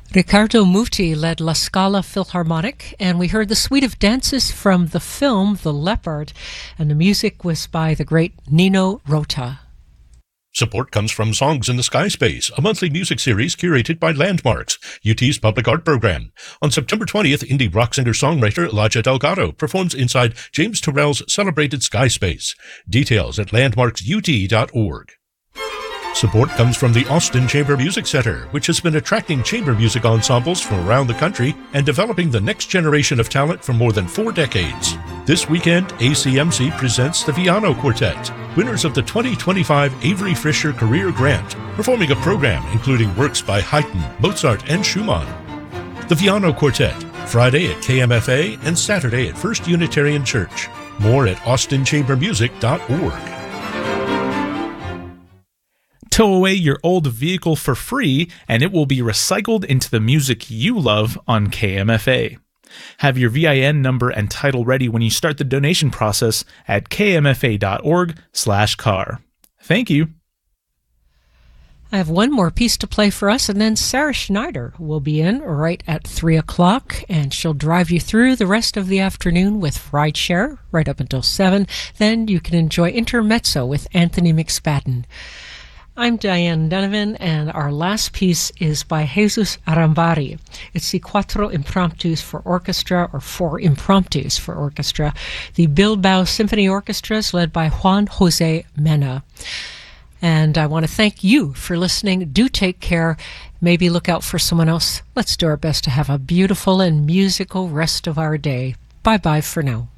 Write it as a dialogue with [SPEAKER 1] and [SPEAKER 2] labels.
[SPEAKER 1] Riccardo Muti led La Scala Philharmonic, and we heard the suite of dances from the film The Leopard, and the music was by the great Nino Rota.
[SPEAKER 2] Support comes from Songs in the Sky Space, a monthly music series curated by Landmarks, UT's public art program. On September 20th, indie rock singer-songwriter Elijah Delgado performs inside James Turrell's celebrated Sky Space. Details at landmarksut.org. Support comes from the Austin Chamber Music Center, which has been attracting chamber music ensembles from around the country and developing the next generation of talent for more than 4 decades. This weekend, ACMC presents the Viano Quartet, winners of the 2025 Avery Fisher Career Grant, performing a program including works by Haydn, Mozart, and Schumann. The Viano Quartet, Friday at KMFA and Saturday at First Unitarian Church. More at austinchambermusic.org.
[SPEAKER 3] Tow away your old vehicle for free, and it will be recycled into the music you love on KMFA. Have your VIN number and title ready when you start the donation process at kmfa.org/car. Thank you.
[SPEAKER 1] I have one more piece to play for us, and then Sarah Schneider will be in right at 3 o'clock, and she'll drive you through the rest of the afternoon with Rideshare right up until 7. Then you can enjoy Intermezzo with Anthony McSpadden. I'm Diane Donovan, and our last piece is by Jesus Arambari. It's the Cuatro Impromptus for Orchestra, or 4 Impromptus for Orchestra. The Bilbao Symphony Orchestra is led by Juan Jose Mena. And I want to thank you for listening. Do take care. Maybe look out for someone else. Let's do our best to have a beautiful and musical rest of our day. Bye-bye for now.